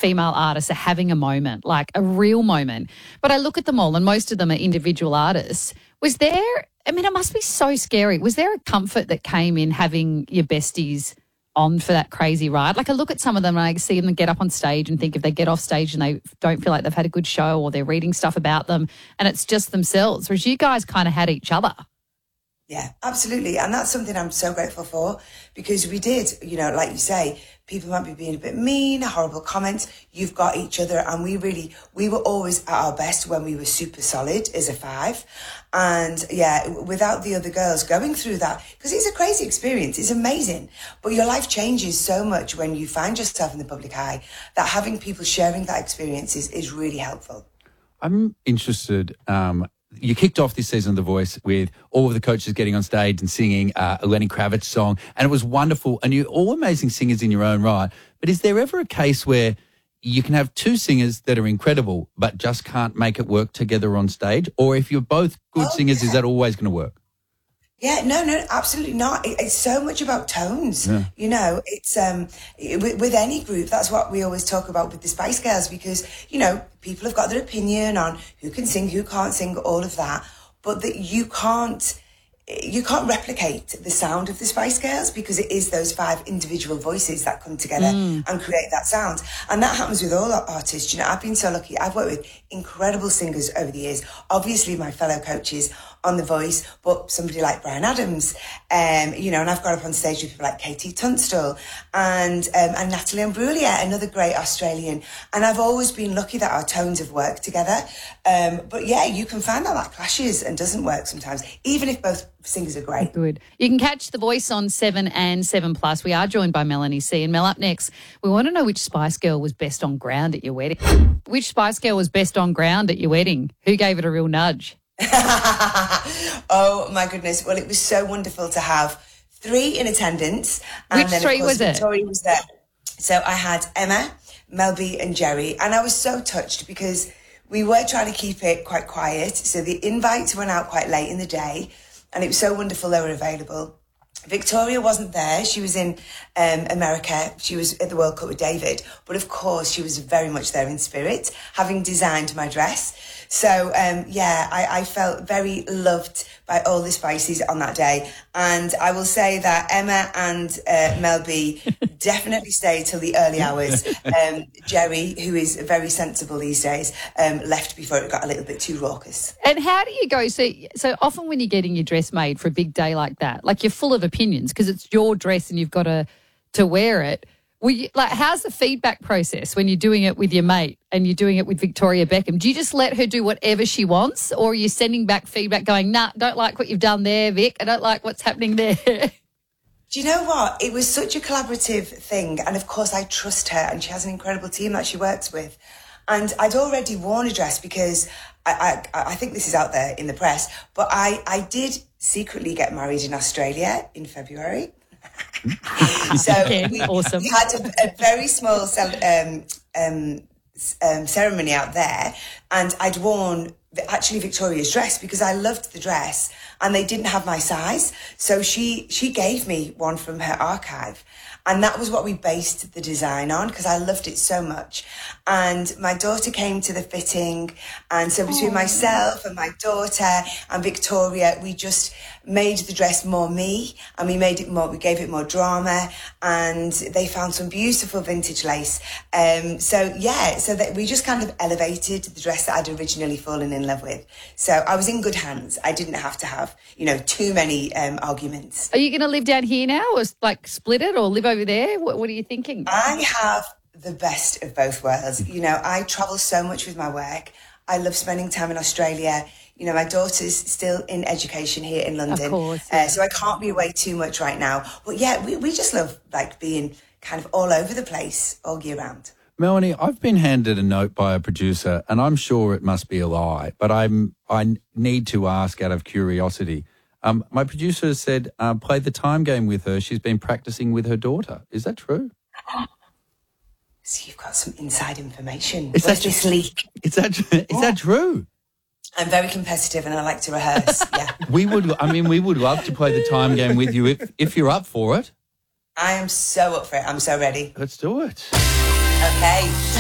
female artists are having a moment, like a real moment. But I look at them all and most of them are individual artists. Was there, I mean, it must be so scary. Was there a comfort that came in having your besties on for that crazy ride? Like I look at some of them and I see them get up on stage and think if they get off stage and they don't feel like they've had a good show or they're reading stuff about them and it's just themselves, whereas you guys kind of had each other. Yeah, absolutely. And that's something I'm so grateful for because we did, you know, like you say, people might be being a bit mean, horrible comments. You've got each other. And we were always at our best when we were super solid as a five. And yeah, without the other girls going through that, because it's a crazy experience. It's amazing. But your life changes so much when you find yourself in the public eye that having people sharing that experience is really helpful. I'm interested. You kicked off this season of The Voice with all of the coaches getting on stage and singing a Lenny Kravitz song, and it was wonderful. And you're all amazing singers in your own right. But is there ever a case where you can have two singers that are incredible but just can't make it work together on stage? Or if you're both good singers, is that always going to work? Yeah, no, absolutely not. It's so much about tones. Yeah. You know, it's with any group, that's what we always talk about with the Spice Girls because, you know, people have got their opinion on who can sing, who can't sing, all of that. But that you can't replicate the sound of the Spice Girls because it is those five individual voices that come together and create that sound. And that happens with all our artists. You know, I've been so lucky. I've worked with incredible singers over the years. Obviously, my fellow coaches on The Voice, but somebody like Bryan Adams, you know, and I've got up on stage with people like Katie Tunstall and Natalie Imbruglia, another great Australian. And I've always been lucky that our tones have worked together. But yeah, you can find that clashes and doesn't work sometimes, even if both singers are great. Good. You can catch The Voice on 7 and 7+. We are joined by Melanie C. And Mel, up next, we want to know which Spice Girl was best on ground at your wedding. Which Spice Girl was best on ground at your wedding? Who gave it a real nudge? Oh, my goodness. Well, it was so wonderful to have 3 in attendance. And which then, 3 was it? Victoria was there. So I had Emma, Mel B and Jerry. And I was so touched because we were trying to keep it quite quiet. So the invites went out quite late in the day. And it was so wonderful they were available. Victoria wasn't there. She was in America. She was at the World Cup with David. But of course, she was very much there in spirit, having designed my dress. So, yeah, I felt very loved by all the Spices on that day. And I will say that Emma and Mel B definitely stayed till the early hours. Jerry, who is very sensible these days, left before it got a little bit too raucous. And how do you go? So often when you're getting your dress made for a big day like that, like you're full of opinions because it's your dress and you've got to wear it. How's the feedback process when you're doing it with your mate and you're doing it with Victoria Beckham? Do you just let her do whatever she wants, or are you sending back feedback going, nah, don't like what you've done there, Vic. I don't like what's happening there. Do you know what? It was such a collaborative thing. And of course, I trust her and she has an incredible team that she works with. And I'd already worn a dress because I think this is out there in the press, but I did secretly get married in Australia in February. So awesome. We had a very small ceremony out there, and I'd worn actually Victoria's dress because I loved the dress and they didn't have my size. So she gave me one from her archive. And that was what we based the design on because I loved it so much. And my daughter came to the fitting. And so between myself and my daughter and Victoria, we just made the dress more me and we gave it more drama. And they found some beautiful vintage lace. So that we just kind of elevated the dress that I'd originally fallen in love with. So I was in good hands. I didn't have to have, too many arguments. Are you going to live down here now or split it or live over there? What are you thinking? I have the best of both worlds. I travel so much with my work. I love spending time in Australia. My daughter's still in education here in London. Of course, yeah. So I can't be away too much right now. But yeah, we just love being kind of all over the place all year round. Melanie, I've been handed a note by a producer and I'm sure it must be a lie, but I need to ask out of curiosity. My producer has said, play the time game with her. She's been practicing with her daughter. Is that true? So you've got some inside information. Is this leak? Is that true? I'm very competitive and I like to rehearse, yeah. We would love to play the time game with you if you're up for it. I am so up for it. I'm so ready. Let's do it. Okay.